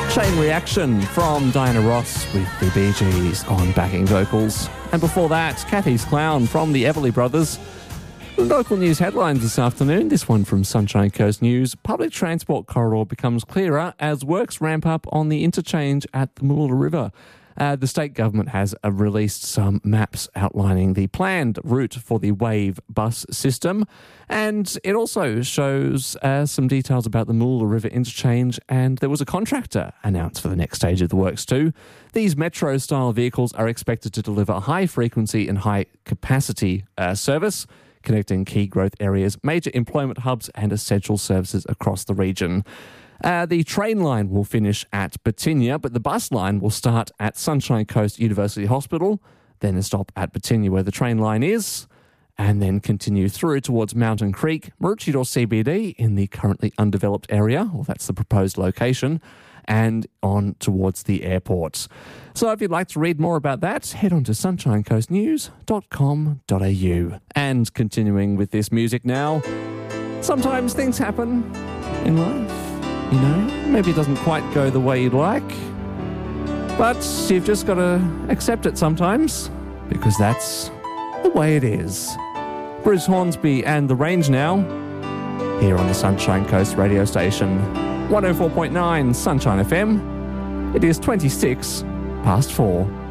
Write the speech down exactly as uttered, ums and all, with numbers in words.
Chain Reaction from Diana Ross with the Bee Gees on backing vocals. And before that, Kathy's Clown from the Everly Brothers. Local news headlines this afternoon. This one from Sunshine Coast News. Public transport corridor becomes clearer as works ramp up on the interchange at the Mooloolah River. Uh, the state government has uh, released some maps outlining the planned route for the Wave bus system, and it also shows uh, some details about the Mooloolah River interchange, and there was a contractor announced for the next stage of the works too. These metro-style vehicles are expected to deliver high-frequency and high-capacity uh, service, connecting key growth areas, major employment hubs and essential services across the region. Uh, the train line will finish at Batinia, but the bus line will start at Sunshine Coast University Hospital, then a stop at Batinia where the train line is, and then continue through towards Mountain Creek, Maroochydore C B D in the currently undeveloped area, well, that's the proposed location, and on towards the airport. So if you'd like to read more about that, head on to sunshine coast news dot com dot a u. And continuing with this music now, sometimes things happen in life. You know, maybe it doesn't quite go the way you'd like, but you've just got to accept it sometimes, because that's the way it is. Bruce Hornsby and The Range now, here on the Sunshine Coast radio station, one oh four point nine Sunshine F M. It is twenty-six past four.